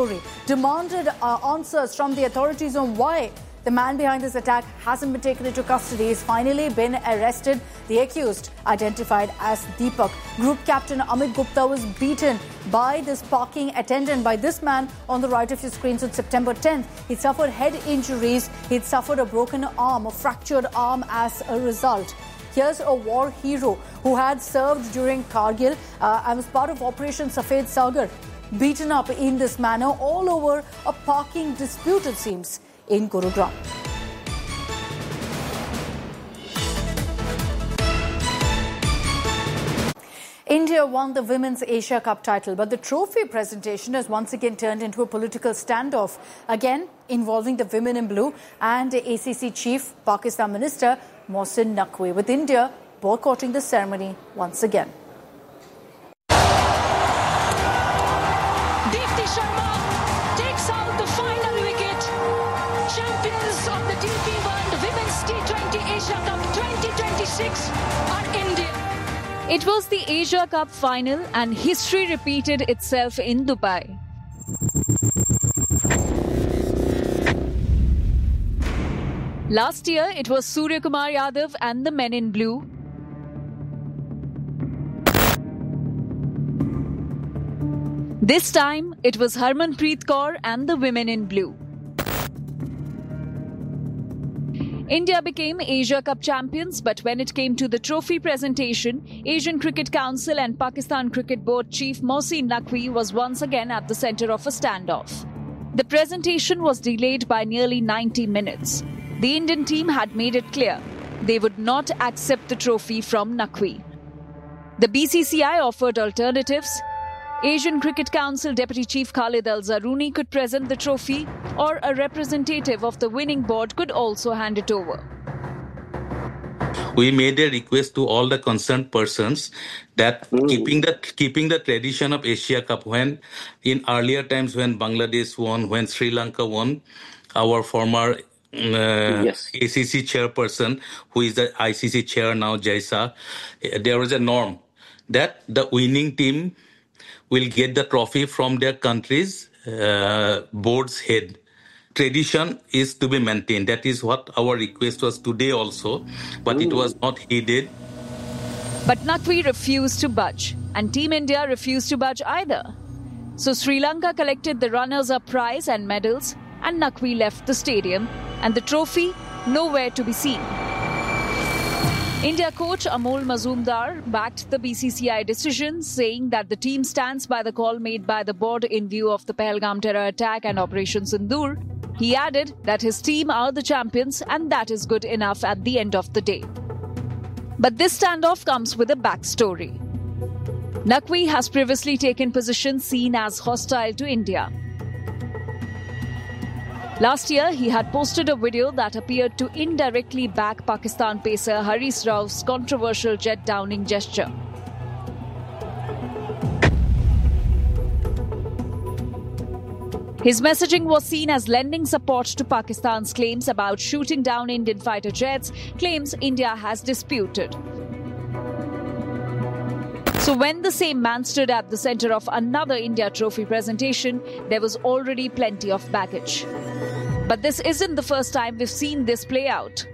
story, demanded answers from the authorities on why the man behind this attack hasn't been taken into custody. He's finally been arrested. The accused, identified as Deepak. Group captain Amit Gupta was beaten by this parking attendant, by this man on the right of your screens on September 10th. He suffered head injuries. He'd suffered a broken arm, a fractured arm as a result. Here's a war hero who had served during Kargil and was part of Operation Safed Sagar, beaten up in this manner all over a parking dispute, it seems, in Gurugram. India won the Women's Asia Cup title, but the trophy presentation has once again turned into a political standoff, again involving the women in blue and ACC chief Pakistan Minister Mohsin Naqvi, with India boycotting the ceremony once again. Deepti Sharma takes out the final wicket. Champions of the DP World Women's T20 Asia Cup 2026 are India. It was the Asia Cup final and history repeated itself in Dubai. Last year, it was Surya Kumar Yadav and the men in blue. This time, it was Harmanpreet Kaur and the women in blue. India became Asia Cup champions, but when it came to the trophy presentation, Asian Cricket Council and Pakistan Cricket Board Chief Mohsin Naqvi was once again at the centre of a standoff. The presentation was delayed by nearly 90 minutes. The Indian team had made it clear they would not accept the trophy from Naqvi. The BCCI offered alternatives. Asian Cricket Council Deputy Chief Khalid Al-Zaruni could present the trophy, or a representative of the winning board could also hand it over. We made a request to all the concerned persons that keeping the tradition of Asia Cup, when in earlier times when Bangladesh won, when Sri Lanka won, our former ACC chairperson, who is the ICC chair now, Jaisa, there was a norm that the winning team will get the trophy from their country's board's head. Tradition is to be maintained. That is what our request was today also, but it was not heeded. But Naqvi refused to budge, and Team India refused to budge either. So Sri Lanka collected the runners-up prize and medals, and Naqvi left the stadium, and the trophy nowhere to be seen. India coach Amol Mazumdar backed the BCCI decision, saying that the team stands by the call made by the board in view of the Pahalgam terror attack and Operation Sindoor. He added that his team are the champions and that is good enough at the end of the day. But this standoff comes with a backstory. Naqvi has previously taken positions seen as hostile to India. Last year, he had posted a video that appeared to indirectly back Pakistan pacer Haris Rauf's controversial jet downing gesture. His messaging was seen as lending support to Pakistan's claims about shooting down Indian fighter jets, claims India has disputed. So when the same man stood at the centre of another India trophy presentation, there was already plenty of baggage. But this isn't the first time we've seen this play out.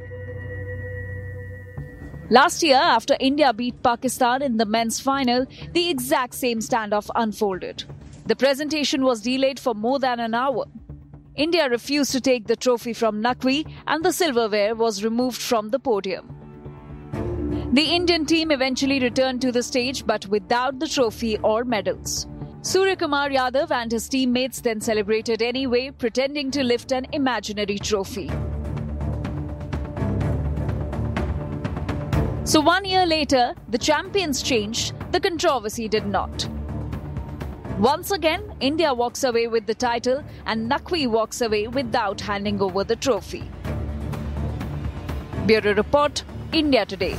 Last year, after India beat Pakistan in the men's final, the exact same standoff unfolded. The presentation was delayed for more than an hour. India refused to take the trophy from Naqvi and the silverware was removed from the podium. The Indian team eventually returned to the stage, but without the trophy or medals. Surya Kumar Yadav and his teammates then celebrated anyway, pretending to lift an imaginary trophy. So 1 year later, the champions changed, the controversy did not. Once again, India walks away with the title and Naqvi walks away without handing over the trophy. Bureau Report, India Today.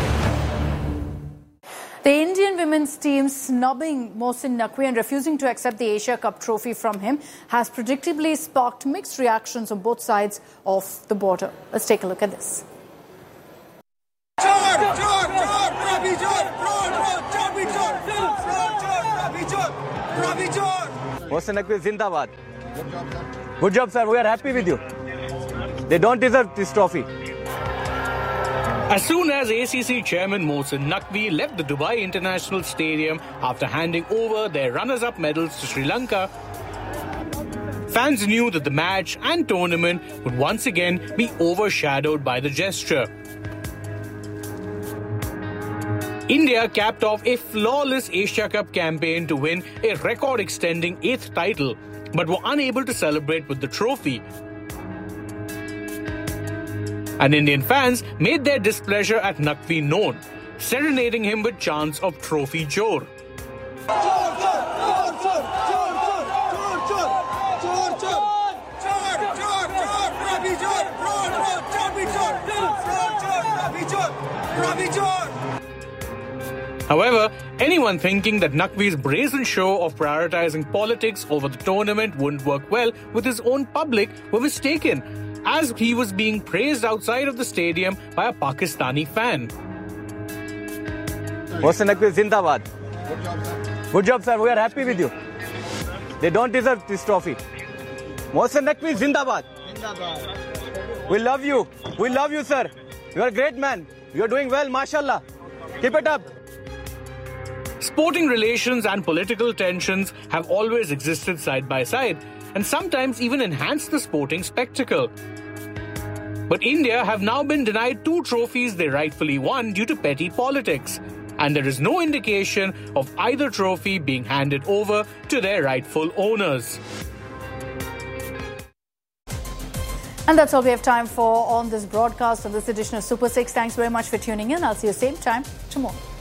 The Indian women's team snubbing Mohsin Naqvi and refusing to accept the Asia Cup trophy from him has predictably sparked mixed reactions on both sides of the border. Let's take a look at this. Mohsin Naqvi Zindabad. Good job, sir. We are happy with you. They don't deserve this trophy. As soon as ACC chairman Mohsin Naqvi left the Dubai International Stadium after handing over their runners-up medals to Sri Lanka, fans knew that the match and tournament would once again be overshadowed by the gesture. India capped off a flawless Asia Cup campaign to win a record-extending 8th title, but were unable to celebrate with the trophy. And Indian fans made their displeasure at Naqvi known, serenading him with chants of Trophy Jor. However, anyone thinking that Naqvi's brazen show of prioritizing politics over the tournament wouldn't work well with his own public were mistaken, as he was being praised outside of the stadium by a Pakistani fan. Mohsin Naqvi Zindabad. Good job, sir. We are happy with you. They don't deserve this trophy. Mohsin Naqvi Zindabad. We love you. We love you, sir. You are a great man. You are doing well, mashallah. Keep it up. Sporting relations and political tensions have always existed side by side, and sometimes even enhanced the sporting spectacle. But India have now been denied 2 trophies they rightfully won due to petty politics, and there is no indication of either trophy being handed over to their rightful owners. And that's all we have time for on this broadcast of this edition of Super 6. Thanks very much for tuning in. I'll see you same time tomorrow.